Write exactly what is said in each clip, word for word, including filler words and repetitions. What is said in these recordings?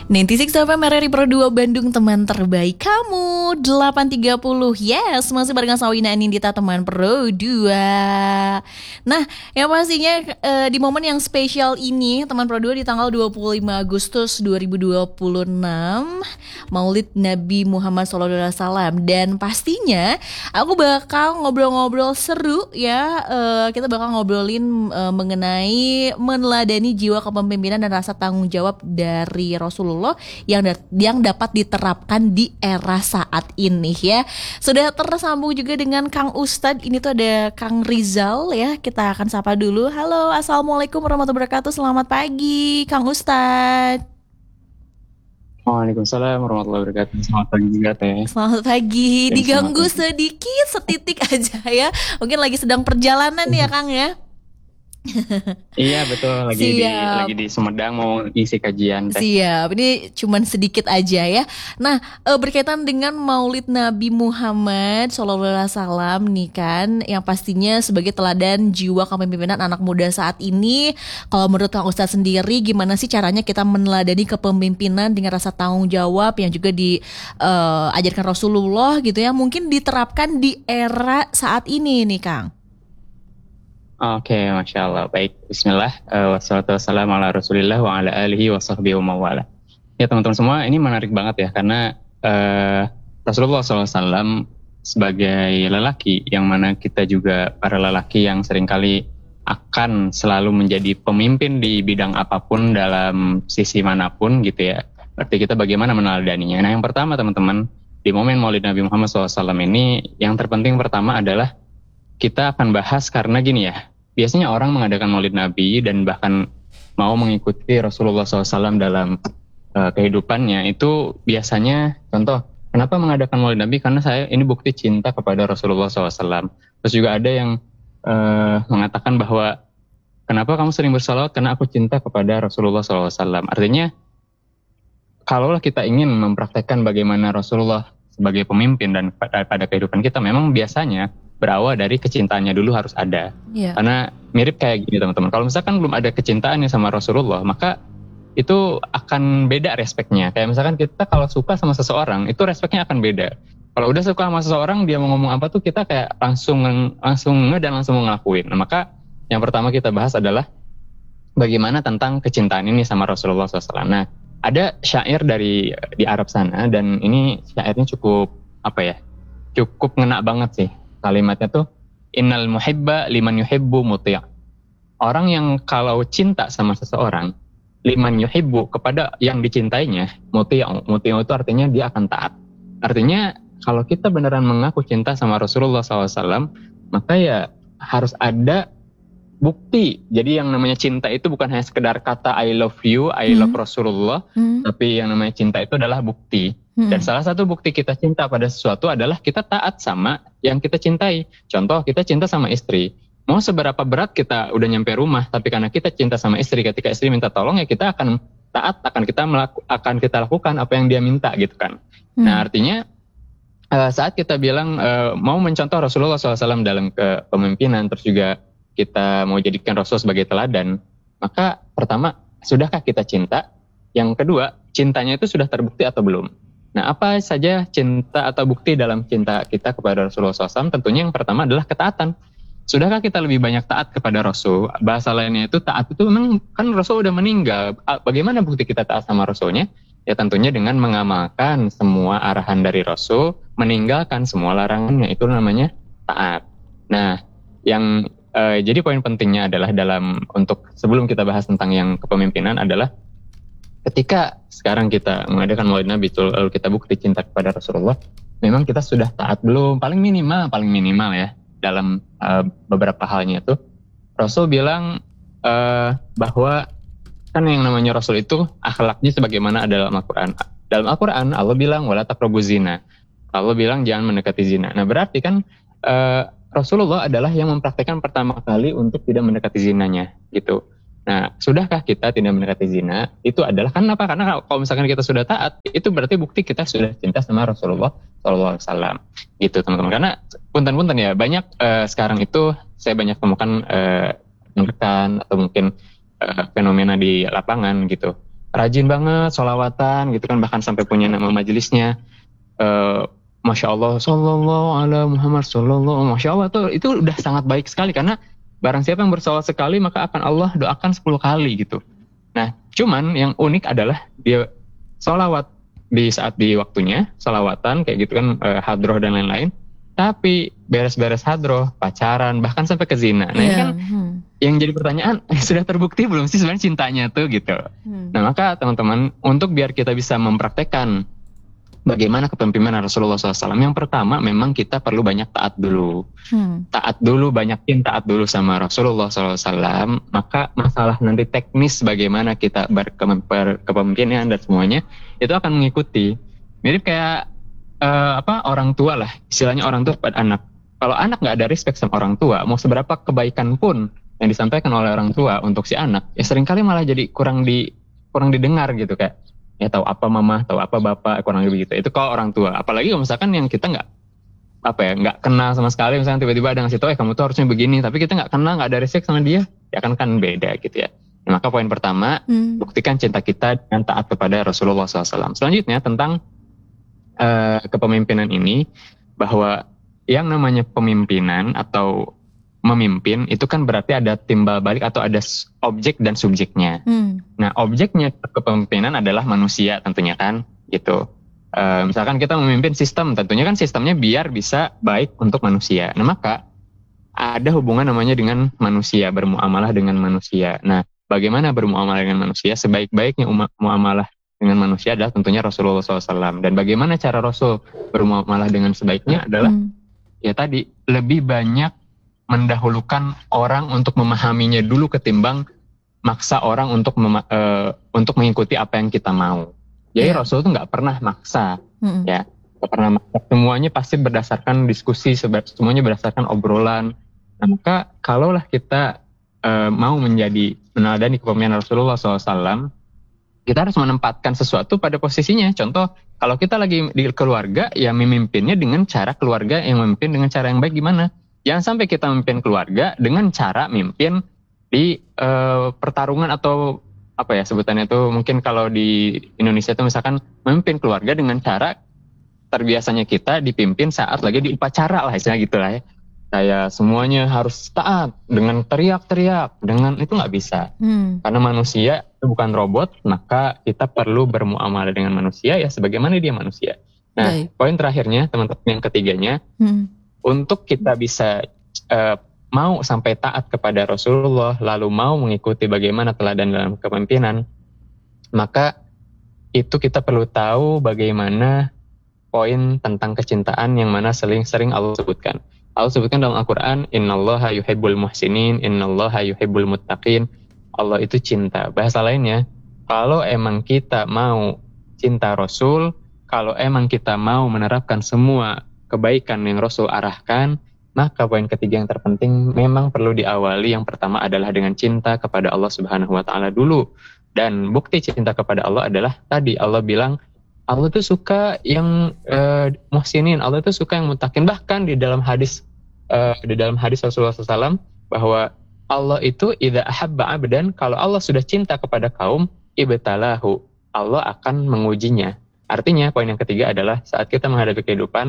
sembilan puluh enam F M R R I Pro dua Bandung, teman terbaik kamu. Delapan tiga puluh. Yes, masih barengan sama Wina Anindita, teman Pro dua. Nah, yang pastinya uh, di momen yang spesial ini, teman Pro dua, di tanggal dua puluh lima Agustus dua ribu dua puluh enam, Maulid Nabi Muhammad shallallahu alaihi wasallam. Dan pastinya aku bakal ngobrol-ngobrol seru ya. uh, Kita bakal ngobrolin uh, mengenai meneladani jiwa kepemimpinan dan rasa tanggung jawab dari Rasulullah yang da- yang dapat diterapkan di era saat ini ya. Sudah tersambung juga dengan Kang Ustadz. Ini tuh ada Kang Rizal ya. Kita akan sapa dulu. Halo, assalamualaikum warahmatullahi wabarakatuh. Selamat pagi Kang Ustadz. Waalaikumsalam warahmatullahi wabarakatuh. Selamat pagi juga Teh. Selamat pagi. Ya, Diganggu selamat pagi. sedikit, setitik aja ya. Mungkin lagi sedang perjalanan ya Kang ya. Iya betul, lagi di Siap. lagi di Sumedang mau isi kajian Teh. Siap, ini cuman sedikit aja ya. Nah, e, berkaitan dengan Maulid Nabi Muhammad shallallahu alaihi wasallam nih kan, yang pastinya sebagai teladan jiwa kepemimpinan anak muda saat ini. Kalau menurut Kang Ustadz sendiri, gimana sih caranya kita meneladani kepemimpinan dengan rasa tanggung jawab yang juga diajarkan Rasulullah gitu ya, mungkin diterapkan di era saat ini nih Kang? Oke, Masya Allah. Baik, Bismillah. Uh, wassalatu wassalamu ala Rasulillah wa ala alihi wa sahbihi wa mawala. Ya teman-teman semua, ini menarik banget ya, karena uh, Rasulullah shallallahu alaihi wasallam sebagai lelaki, yang mana kita juga para lelaki yang seringkali akan selalu menjadi pemimpin di bidang apapun dalam sisi manapun gitu ya. Berarti kita bagaimana meneladaninya. Nah yang pertama teman-teman, di momen Maulid Nabi Muhammad shallallahu alaihi wasallam ini, yang terpenting pertama adalah kita akan bahas karena gini ya, biasanya orang mengadakan Maulid Nabi dan bahkan mau mengikuti Rasulullah shallallahu alaihi wasallam dalam uh, kehidupannya, itu biasanya contoh, kenapa mengadakan Maulid Nabi? Karena saya ini bukti cinta kepada Rasulullah shallallahu alaihi wasallam. Terus juga ada yang uh, mengatakan bahwa kenapa kamu sering bersalawat? Karena aku cinta kepada Rasulullah shallallahu alaihi wasallam. Artinya, kalaulah kita ingin mempraktekkan bagaimana Rasulullah sebagai pemimpin dan pada, pada kehidupan kita, memang biasanya berawal dari kecintaannya dulu harus ada. Yeah. Karena mirip kayak gini teman-teman. Kalau misalkan belum ada kecintaannya sama Rasulullah, maka itu akan beda respeknya. Kayak misalkan kita kalau suka sama seseorang, itu respeknya akan beda. Kalau udah suka sama seseorang, dia mau ngomong apa tuh kita kayak langsung langsung nge dan langsung ngelakuin. Nah, maka yang pertama kita bahas adalah bagaimana tentang kecintaan ini sama Rasulullah shallallahu alaihi wasallam. Nah, ada syair dari di Arab sana, dan ini syairnya cukup apa ya, cukup ngena banget sih. Kalimatnya tuh, innal muhibba liman yuhibbu muti'. Orang yang kalau cinta sama seseorang, liman yuhibbu, kepada yang dicintainya, muti'. Muti' itu artinya dia akan taat. Artinya kalau kita beneran mengaku cinta sama Rasulullah shallallahu alaihi wasallam, maka ya harus ada bukti. Jadi yang namanya cinta itu bukan hanya sekedar kata I love you, I love hmm. Rasulullah, hmm. tapi yang namanya cinta itu adalah bukti. Hmm. Dan salah satu bukti kita cinta pada sesuatu adalah kita taat sama yang kita cintai. Contoh, kita cinta sama istri. Mau seberapa berat kita udah nyampe rumah, tapi karena kita cinta sama istri, ketika istri minta tolong ya kita akan taat, akan kita melaku, akan kita lakukan apa yang dia minta gitu kan. Hmm. Nah artinya uh, saat kita bilang uh, mau mencontoh Rasulullah shallallahu alaihi wasallam dalam kepemimpinan, terus juga kita mau jadikan Rasul sebagai teladan, maka pertama, sudahkah kita cinta? Yang kedua, cintanya itu sudah terbukti atau belum? Nah, apa saja cinta atau bukti dalam cinta kita kepada Rasulullah shallallahu alaihi wasallam? Tentunya yang pertama adalah ketaatan. Sudahkah kita lebih banyak taat kepada Rasul? Bahasa lainnya itu taat itu memang kan Rasul udah meninggal. Bagaimana bukti kita taat sama Rasulnya? Ya tentunya dengan mengamalkan semua arahan dari Rasul, meninggalkan semua larangannya, itu namanya taat. Nah, yang Uh, jadi poin pentingnya adalah dalam untuk sebelum kita bahas tentang yang kepemimpinan adalah ketika sekarang kita mengadakan Maulid Nabi lalu kita bukti cinta kepada Rasulullah, memang kita sudah taat belum? Paling minimal, paling minimal ya dalam uh, beberapa halnya itu Rasul bilang uh, bahwa kan yang namanya Rasul itu akhlaknya sebagaimana dalam Al-Quran. Dalam Al-Quran Allah bilang wala taqrabuz zina. Allah bilang jangan mendekati zina. Nah berarti kan uh, Rasulullah adalah yang mempraktekkan pertama kali untuk tidak mendekati zinanya gitu. Nah, sudahkah kita tidak mendekati zina? Itu adalah karena apa? Karena kalau misalkan kita sudah taat, itu berarti bukti kita sudah cinta sama Rasulullah shallallahu alaihi wasallam. Gitu teman-teman. Karena punten-punten ya, banyak uh, sekarang itu saya banyak temukan uh, rekan atau mungkin uh, fenomena di lapangan gitu. rajin banget sholawatan gitu kan, bahkan sampai punya nama majelisnya. Uh, Masya Allah, Sallallahu ala Muhammad, Sallallahu, Masya Allah tuh itu udah sangat baik sekali, karena barang siapa yang bersolawat sekali maka akan Allah doakan sepuluh kali gitu. Nah, cuman yang unik adalah dia sholawat di saat di waktunya, sholawatan kayak gitu kan, uh, hadroh dan lain-lain. Tapi beres-beres hadroh, pacaran, bahkan sampai ke zina. Nah, yeah. Ini kan hmm. yang jadi pertanyaan, sudah terbukti belum sih sebenarnya cintanya tuh gitu. Hmm. Nah, maka teman-teman, untuk biar kita bisa mempraktekkan bagaimana kepemimpinan Rasulullah shallallahu alaihi wasallam, yang pertama memang kita perlu banyak taat dulu. Hmm. Taat dulu, banyakin taat dulu sama Rasulullah shallallahu alaihi wasallam. Maka masalah nanti teknis bagaimana kita berkepemimpinan dan semuanya, itu akan mengikuti. Mirip kayak Uh, apa orang tua lah, istilahnya orang tua pada anak. Kalau anak nggak ada respect sama orang tua, mau seberapa kebaikan pun yang disampaikan oleh orang tua untuk si anak, ya seringkali malah jadi kurang di kurang didengar gitu, kayak ya tahu apa mama, tahu apa bapak, kurang lebih gitu. Itu kalau orang tua. Apalagi kalau misalkan yang kita nggak apa ya nggak kenal sama sekali, misalnya tiba-tiba ada ngasih tahu, eh kamu tuh harusnya begini, tapi kita nggak kenal, nggak ada respect sama dia, ya kan kan beda gitu ya. Nah, maka poin pertama, hmm. buktikan cinta kita dengan taat kepada Rasulullah shallallahu alaihi wasallam. Selanjutnya tentang Uh, kepemimpinan ini, bahwa yang namanya pemimpinan atau memimpin itu kan berarti ada timbal balik atau ada objek dan subjeknya. Hmm. Nah, objeknya kepemimpinan adalah manusia tentunya kan gitu. Uh, misalkan kita memimpin sistem, tentunya kan sistemnya biar bisa baik untuk manusia. Nah, maka ada hubungan namanya dengan manusia, bermuamalah dengan manusia. Nah, bagaimana bermuamalah dengan manusia? Sebaik-baiknya muamalah dengan manusia adalah tentunya Rasulullah shallallahu alaihi wasallam. Dan bagaimana cara Rasul bermuamalah dengan sebaiknya adalah hmm. ya tadi, lebih banyak mendahulukan orang untuk memahaminya dulu ketimbang maksa orang untuk mema- uh, untuk mengikuti apa yang kita mau. Jadi yeah. Rasul tuh nggak pernah maksa, hmm. ya nggak pernah maksa. Semuanya pasti berdasarkan diskusi, semuanya berdasarkan obrolan. Nah, maka kalaulah kita uh, mau menjadi meneladani kepemimpinan Rasulullah shallallahu alaihi wasallam, kita harus menempatkan sesuatu pada posisinya. Contoh, kalau kita lagi di keluarga, ya memimpinnya dengan cara keluarga yang memimpin dengan cara yang baik gimana. Jangan sampai kita memimpin keluarga dengan cara memimpin di uh, pertarungan atau apa ya sebutannya itu, mungkin kalau di Indonesia itu misalkan memimpin keluarga dengan cara terbiasanya kita dipimpin saat lagi di upacara lah, istilahnya gitu lah ya. Kayak semuanya harus taat dengan teriak-teriak, dengan itu nggak bisa. Hmm. Karena manusia itu bukan robot, maka kita perlu bermuamalah dengan manusia ya sebagaimana dia manusia. Nah, Baik. Poin terakhirnya, teman-teman, yang ketiganya, hmm. untuk kita bisa uh, mau sampai taat kepada Rasulullah, lalu mau mengikuti bagaimana teladan dalam kepemimpinan, maka itu kita perlu tahu bagaimana poin tentang kecintaan yang mana sering-sering Allah sebutkan. Allah sebutkan dalam Al-Quran, Innallaha yuhibbul muhsinin, Innallaha yuhibbul muttaqin. Allah itu cinta. Bahasa lainnya, kalau emang kita mau cinta Rasul, kalau emang kita mau menerapkan semua kebaikan yang Rasul arahkan, maka poin ketiga yang terpenting memang perlu diawali. Yang pertama adalah dengan cinta kepada Allah Subhanahu wa Ta'ala dulu. Dan bukti cinta kepada Allah adalah tadi Allah bilang, Allah tuh suka yang uh, muhsinin, Allah tuh suka yang muttaqin. Bahkan di dalam hadis uh, di dalam hadis Rasulullah shallallahu alaihi wasallam bahwa Allah itu idza ahabba 'abdan, kalau Allah sudah cinta kepada kaum, ibtalahu, Allah akan mengujinya. Artinya poin yang ketiga adalah saat kita menghadapi kehidupan,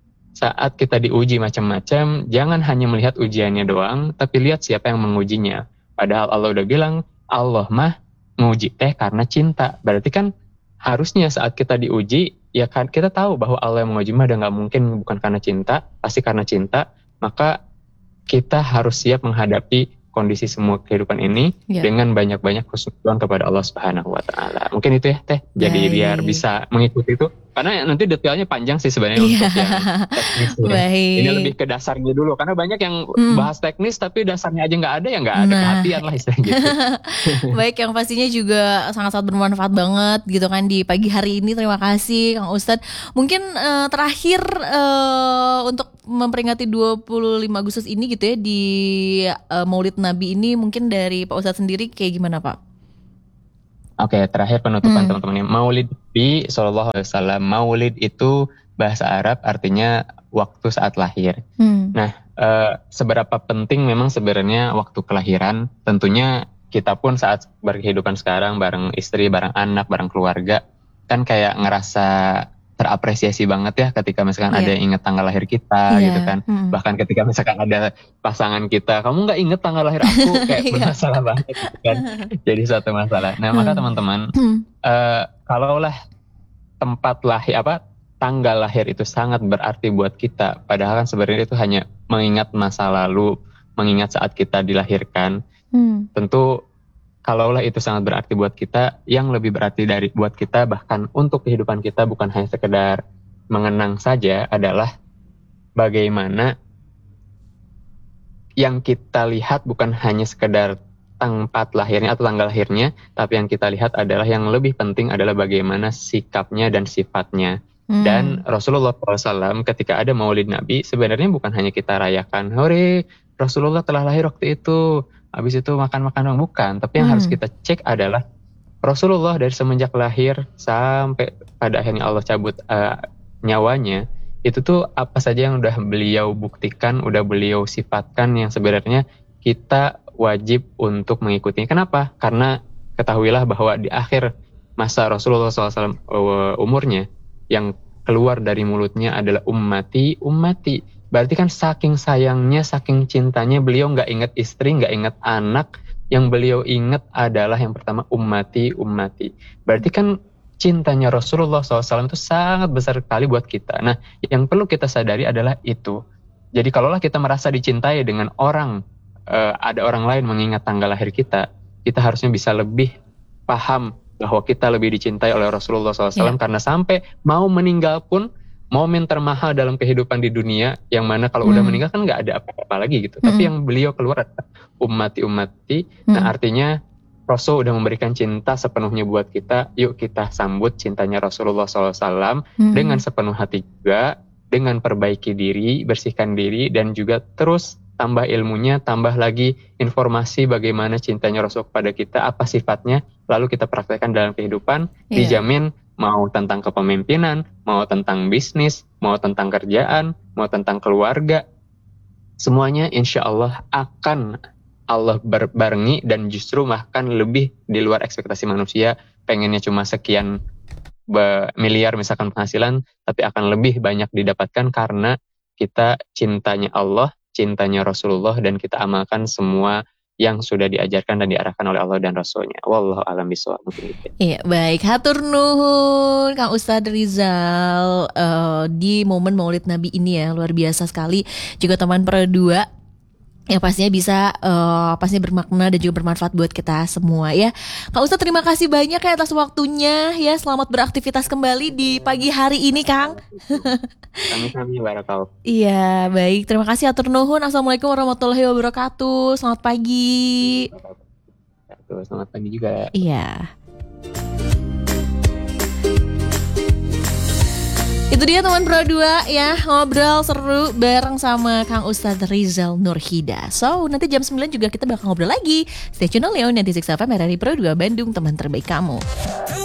saat kita diuji macam-macam, jangan hanya melihat ujiannya doang, tapi lihat siapa yang mengujinya. Padahal Allah udah bilang, Allah mah menguji teh karena cinta. Berarti kan harusnya saat kita diuji, ya kan kita tahu bahwa Allah yang menguji mah udah nggak mungkin bukan karena cinta, pasti karena cinta. Maka kita harus siap menghadapi kondisi semua kehidupan ini yeah. dengan banyak-banyak khusyukan kepada Allah Subhanahu wa Ta'ala. Mungkin itu ya Teh, jadi Baik. biar bisa mengikuti itu. Karena nanti detailnya panjang sih sebenarnya yeah. untuk yang teknis. Baik. Ini lebih ke dasarnya dulu, karena banyak yang hmm. bahas teknis tapi dasarnya aja nggak ada, ya nggak ada nah. kehatian lah istilahnya gitu. Baik, yang pastinya juga sangat-sangat bermanfaat banget gitu kan di pagi hari ini. Terima kasih Kang Ustadz. Mungkin uh, terakhir uh, untuk memperingati dua puluh lima Agustus ini gitu ya di uh, Maulid Nabi ini, mungkin dari Pak Ustadz sendiri kayak gimana Pak? Oke, terakhir penutupan hmm. teman-teman. Maulid Nabi Sallallahu Alaihi Wasallam. Maulid itu bahasa Arab artinya waktu saat lahir. Hmm. Nah, e, seberapa penting memang sebenarnya waktu kelahiran? Tentunya kita pun saat berkehidupan sekarang bareng istri, bareng anak, bareng keluarga, kan kayak ngerasa terapresiasi banget ya ketika misalkan Iya. ada yang inget tanggal lahir kita Iya. gitu kan. Hmm. Bahkan ketika misalkan ada pasangan kita, kamu nggak inget tanggal lahir aku, kayak Iya. bermasalah banget gitu kan. Jadi suatu masalah. Nah maka teman-teman, uh, kalaulah tempat lahir apa tanggal lahir itu sangat berarti buat kita, padahal kan sebenarnya itu hanya mengingat masa lalu, mengingat saat kita dilahirkan. Hmm. Tentu kalaulah itu sangat berarti buat kita, yang lebih berarti dari buat kita bahkan untuk kehidupan kita bukan hanya sekedar mengenang saja, adalah bagaimana yang kita lihat bukan hanya sekedar tempat lahirnya atau tanggal lahirnya, tapi yang kita lihat adalah yang lebih penting adalah bagaimana sikapnya dan sifatnya. Hmm. Dan Rasulullah shallallahu alaihi wasallam ketika ada maulid Nabi, sebenarnya bukan hanya kita rayakan, hore Rasulullah telah lahir waktu itu, habis itu makan-makan, bukan. Tapi yang hmm. harus kita cek adalah Rasulullah dari semenjak lahir sampai pada akhirnya Allah cabut uh, nyawanya, itu tuh apa saja yang udah beliau buktikan, udah beliau sifatkan yang sebenarnya kita wajib untuk mengikutinya. Kenapa? Karena ketahuilah bahwa di akhir masa Rasulullah shallallahu alaihi wasallam uh, umurnya, yang keluar dari mulutnya adalah ummati, ummati. Berarti kan saking sayangnya, saking cintanya, beliau nggak ingat istri, nggak ingat anak. Yang beliau ingat adalah yang pertama ummati, ummati. Berarti kan cintanya Rasulullah shallallahu alaihi wasallam itu sangat besar sekali buat kita. Nah, yang perlu kita sadari adalah itu. Jadi kalaulah kita merasa dicintai dengan orang, uh, ada orang lain mengingat tanggal lahir kita, kita harusnya bisa lebih paham bahwa kita lebih dicintai oleh Rasulullah shallallahu alaihi wasallam, yeah. Karena sampai mau meninggal pun, momen termahal dalam kehidupan di dunia, yang mana kalau hmm. udah meninggal kan nggak ada apa-apa lagi gitu. Hmm. Tapi yang beliau keluar adalah ummati-ummati. Hmm. Nah artinya Rasul udah memberikan cinta sepenuhnya buat kita. Yuk kita sambut cintanya Rasulullah shallallahu alaihi wasallam hmm. dengan sepenuh hati juga, dengan perbaiki diri, bersihkan diri, dan juga terus tambah ilmunya, tambah lagi informasi bagaimana cintanya Rasul kepada kita, apa sifatnya, lalu kita praktekkan dalam kehidupan, yeah. Dijamin mau tentang kepemimpinan, mau tentang bisnis, mau tentang kerjaan, mau tentang keluarga, semuanya insya Allah akan Allah barengi, dan justru bahkan lebih di luar ekspektasi manusia. Pengennya cuma sekian miliar misalkan penghasilan, tapi akan lebih banyak didapatkan karena kita cintanya Allah, cintanya Rasulullah, dan kita amalkan semua yang sudah diajarkan dan diarahkan oleh Allah dan Rasulnya. Wallahu a'lam bishawab. Iya, baik. Hatur nuhun Kang Ustadz Rizal uh, di momen Maulid Nabi ini ya, luar biasa sekali. Juga teman Pro dua yang pastinya bisa uh, pastinya bermakna dan juga bermanfaat buat kita semua ya. Kang Ustadz, terima kasih banyak ya atas waktunya ya. Selamat beraktivitas kembali di pagi hari ini, Kang. Kami-kami barakallahu. Iya, baik. Terima kasih, atur nuhun. Assalamualaikum warahmatullahi wabarakatuh. Selamat pagi. Selamat pagi juga. Iya. Itu dia teman Pro dua ya, ngobrol seru bareng sama Kang Ustadz Rizal Nurhida. So, nanti jam sembilan juga kita bakal ngobrol lagi. Stay tune on Leon sembilan puluh enam F M R R I Pro dua Bandung, teman terbaik kamu.